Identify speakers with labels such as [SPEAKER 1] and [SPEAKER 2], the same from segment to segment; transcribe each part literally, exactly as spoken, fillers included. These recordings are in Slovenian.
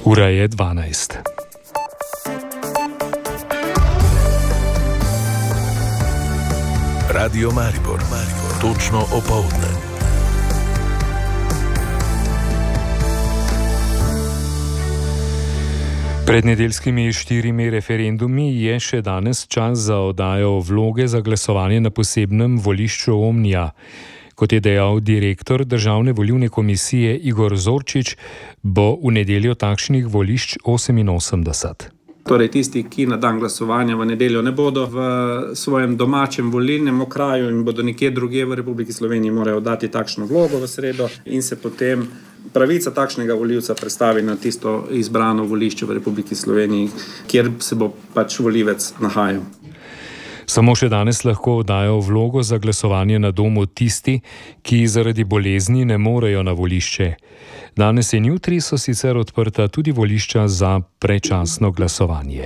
[SPEAKER 1] Ura je dvanajst.
[SPEAKER 2] Radio Maribor, Maribor. Točno opoldne.
[SPEAKER 1] Pred nedeljskimi štirimi referendumi je še danes čas za oddajo vloge za glasovanje na posebnem volišču Omnija. Kot je dejal direktor Državne volilne komisije Igor Zorčič, bo v nedeljo takšnih volišč oseminosemdeset.
[SPEAKER 3] Torej tisti, ki na dan glasovanja v nedeljo ne bodo v svojem domačem volilnem okraju in bodo nekje drugje v Republiki Sloveniji, morajo dati takšno vlogo v sredo in se potem pravica takšnega volivca predstavi na tisto izbrano volišče v Republiki Sloveniji, kjer se bo pač volivec nahajal.
[SPEAKER 1] Samo še danes lahko oddajo vlogo za glasovanje na domu tisti, ki zaradi bolezni ne morejo na volišče. Danes in jutri so sicer odprta tudi volišča za predčasno glasovanje.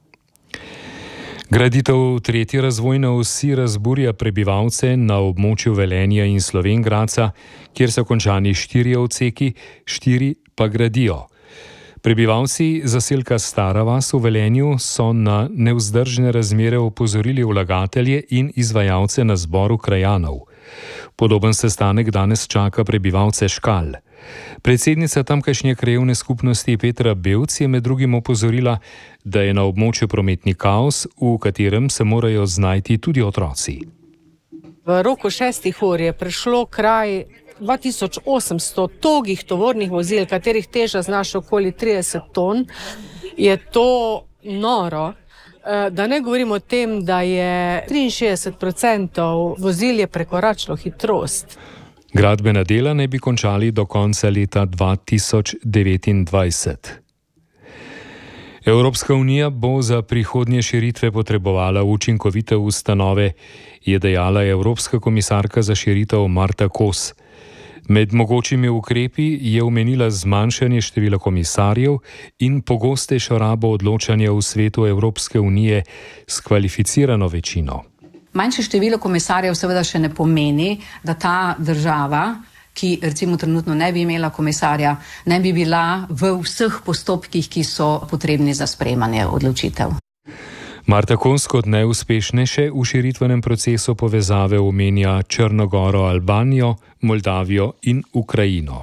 [SPEAKER 1] Graditev tretje razvojne osi razburja prebivalce na območju Velenja in Slovenj Gradca, kjer so končani štirje odseki, štiri pa gradijo. Prebivalci zaselka Stara vas v Velenju so na nevzdržne razmere opozorili vlagatelje in izvajalce na zboru krajanov. Podoben sestanek danes čaka prebivalce Škal. Predsednica tamkajšnje krajevne skupnosti Petra Bevc je med drugim opozorila, da je na območju prometni kaos, v katerem se morajo znajti tudi otroci.
[SPEAKER 4] V roku šestih ur je prišlo kraj dva tisoč osemsto togih tovornih vozil, katerih teža znaša okoli trideset ton. Je to noro. Da ne govorim o tem, da je triinšestdeset procentov vozil je prekoračilo hitrost.
[SPEAKER 1] Gradbena dela naj bi končali do konca leta dva tisoč devetindvajset. Evropska unija bo za prihodnje širitve potrebovala učinkovite ustanove, je dejala Evropska komisarka za širitev Marta Kos. Med mogočimi ukrepi je omenila zmanjšanje števila komisarjev in pogostejšo rabo odločanja v svetu Evropske unije s kvalificirano večino.
[SPEAKER 5] Manjše število komisarjev seveda še ne pomeni, da ta država, ki recimo trenutno ne bi imela komisarja, ne bi bila v vseh postopkih, ki so potrebni za sprejemanje odločitev.
[SPEAKER 1] Marta Kos kot najuspešnejše v širitvenem procesu povezave omenja Črno Goro, Albanijo, Moldavijo in Ukrajino.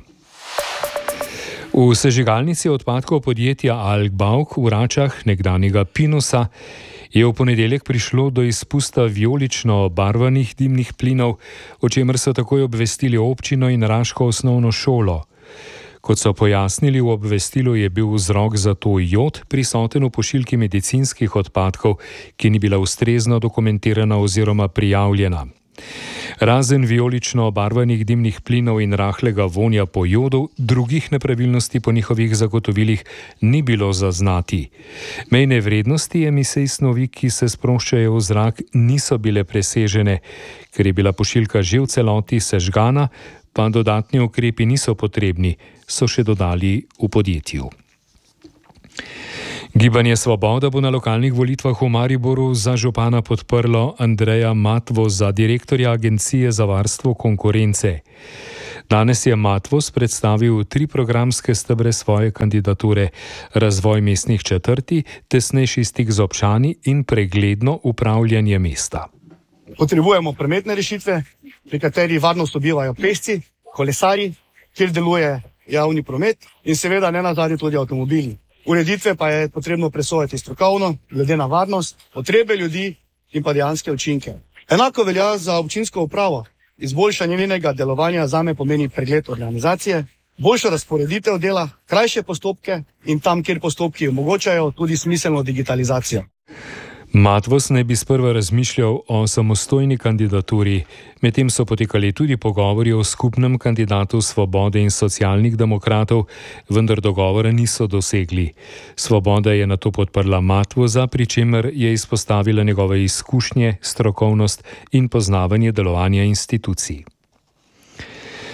[SPEAKER 1] V sežigalnici odpadkov podjetja Alkbauk v Račah, nekdanjega Pinusa, je v ponedeljek prišlo do izpusta vijolično barvanih dimnih plinov, o čemer so takoj obvestili občino in raško osnovno šolo. Kot so pojasnili v obvestilu, je bil vzrok za to jod prisoten v pošiljki medicinskih odpadkov, ki ni bila ustrezno dokumentirana oziroma prijavljena. Razen vijolično barvanih dimnih plinov in rahlega vonja po jodu, drugih nepravilnosti po njihovih zagotovilih ni bilo zaznati. Mejne vrednosti emisij snovi, ki se sproščajo v zrak, niso bile presežene, ker je bila pošiljka že v celoti sežgana, pa dodatni ukrepi niso potrebni, so še dodali v podjetju. Gibanje Svoboda bo na lokalnih volitvah v Mariboru za župana podprlo Andreja Matvos za direktorja Agencije za varstvo konkurence. Danes je Matvos predstavil tri programske stebre svoje kandidature: razvoj mestnih četrti, tesnejši stik z občani in pregledno upravljanje mesta.
[SPEAKER 6] Potrebujemo prometne rešitve, pri kateri varno sobivajo pešci, kolesarji, kjer deluje javni promet in seveda ne nazadnje tudi avtomobili. Ureditve pa je potrebno presojati strokovno, glede na varnost, potrebe ljudi in pa dejanske učinke. Enako velja za občinsko upravo. Izboljšanje njenega delovanja zame pomeni pregled organizacije, boljšo razporeditev dela, krajše postopke in tam, kjer postopki omogočajo, tudi smiselno digitalizacijo.
[SPEAKER 1] Matvos naj bi sprva razmišljal o samostojni kandidaturi, medtem so potekali tudi pogovori o skupnem kandidatu Svobode in socialnih demokratov, vendar dogovora niso dosegli. Svoboda je nato podprla Matvosa, pri čemer je izpostavila njegove izkušnje, strokovnost in poznavanje delovanja institucij.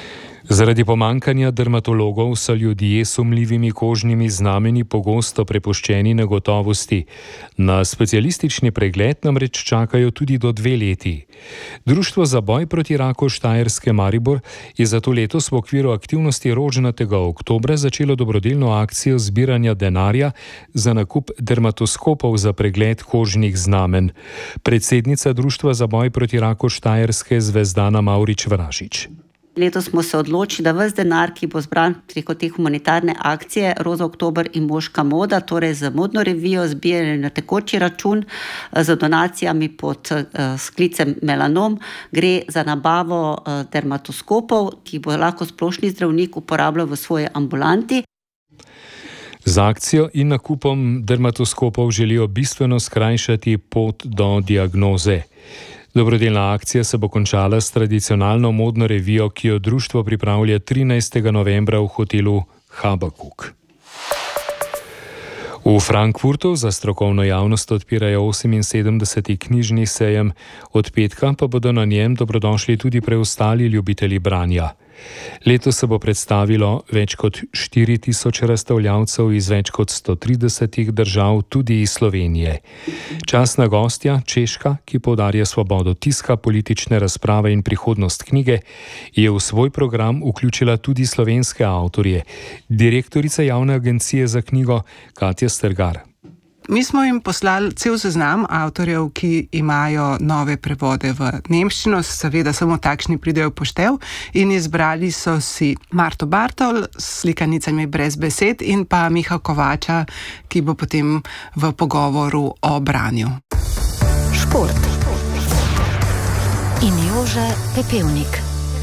[SPEAKER 1] Zaradi pomankanja dermatologov so ljudje s sumljivimi kožnimi znamenji pogosto prepuščeni negotovosti. Na specialistični pregled namreč čakajo tudi do dve leti. Društvo za boj proti raku Štajerske Maribor je zato letos v okviru aktivnosti rožnatega oktobra začelo dobrodelno akcijo zbiranja denarja za nakup dermatoskopov za pregled kožnih znamenj. Predsednica Društva za boj proti raku Štajerske Zvezdana Mavrič Vrašič.
[SPEAKER 7] Letos smo se odločili, da ves denar, ki bo zbran preko te humanitarne akcije Roza oktober in Moška moda, torej z modno revijo, zbiranje na tekoči račun, z donacijami pod sklicem Melanom, gre za nabavo dermatoskopov, ki bo lahko splošni zdravnik uporabljal v svoji ambulanti.
[SPEAKER 1] Z akcijo in nakupom dermatoskopov želijo bistveno skrajšati pot do diagnoze. Dobrodelna akcija se bo končala s tradicionalno modno revijo, ki jo društvo pripravlja trinajstega novembra v hotelu Habakuk. V Frankfurtu za strokovno javnost odpirajo oseminsedemdeseti knjižni sejem, od petka pa bodo na njem dobrodošli tudi preostali ljubitelji branja. Letos se bo predstavilo več kot štiri tisoč razstavljavcev iz več kot sto tridesetih držav, tudi iz Slovenije. Častna gostja, Češka, ki poudarja svobodo tiska, politične razprave in prihodnost knjige, je v svoj program vključila tudi slovenske avtorje. Direktorica javne agencije za knjigo Katja Strgar.
[SPEAKER 8] Mi smo jim poslali cel seznam avtorjev, ki imajo nove prevode v nemščino, seveda samo takšni pridejo v poštev, in izbrali so si Marto Bartol s slikanicami Brez besed in pa Miha Kovača, ki bo potem v pogovoru o branju.
[SPEAKER 9] Šport in Jože Pepevnik.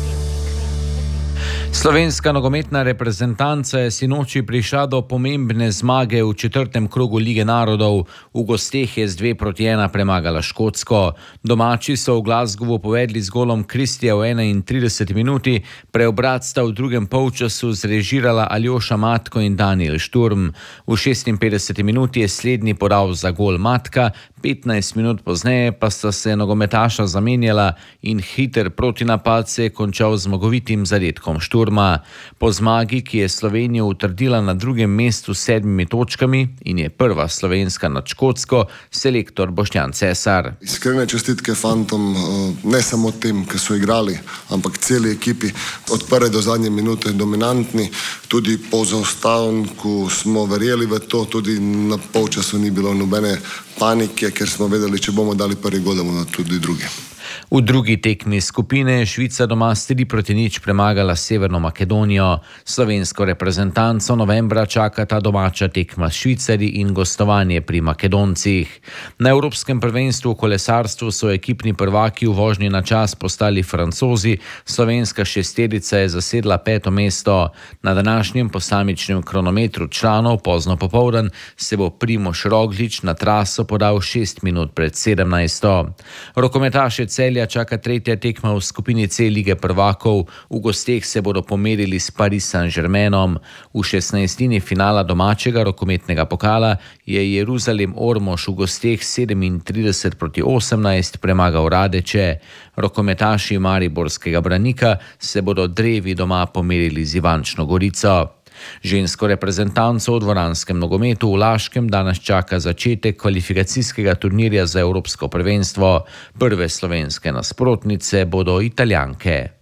[SPEAKER 10] Slovenska nogometna reprezentanca je sinoči prišla do pomembne zmage v četrtem krogu Lige narodov. V gosteh je z dve proti ena premagala Škotsko. Domači so v Glasgowu povedli z golom Kristija v enaintrideseti minuti, preobrat sta v drugem polčasu zrežirala Aljoša Matko in Daniel Šturm. V šestinpetdeseti minuti je slednji podal za gol Matka, petnajst minut pozneje pa sta se nogometaša zamenjala in hiter protinapad se je končal z zmagovitim zadetkom Šturma. Po zmagi, ki je Slovenijo utrdila na drugem mestu s sedmimi točkami in je prva slovenska nad Škotsko, selektor Boštjan Cesar.
[SPEAKER 11] Iskrene čestitke fantom, ne samo tem, ki so igrali, ampak celi ekipi, od prve do zadnje minute dominantni, tudi po zaostanku smo verjeli v to, tudi na polčasu ni bilo nobene panike, ker smo vedeli, če bomo dali prvi gol, da bomo tudi drugi.
[SPEAKER 10] V drugi tekmi skupine je Švica doma s tri proti nič premagala Severno Makedonijo. Slovensko reprezentanco novembra čakata domača tekma s Švicarji in gostovanje pri Makedoncih. Na Evropskem prvenstvu v kolesarstvu so ekipni prvaki v vožnji na čas postali Francozi, slovenska šesterica je zasedla peto mesto. Na današnjem posamičnem kronometru članov pozno popoldan se bo Primož Roglič na traso podal šest minut pred sedemnajsto. Rokometaše Celja čaka tretja tekma v skupini C Lige prvakov. V gosteh se bodo pomerili s Paris Saint-Germainom. V šestnajstini finala domačega rokometnega pokala je Jeruzalem Ormož v gosteh sedemintrideset proti osemnajst premagal Radeče. Rokometaši mariborskega Branika se bodo drevi doma pomerili z Ivančno Gorico. Žensko reprezentanco v dvoranskem nogometu v Laškem danes čaka začetek kvalifikacijskega turnirja za Evropsko prvenstvo. Prve slovenske nasprotnice bodo Italijanke.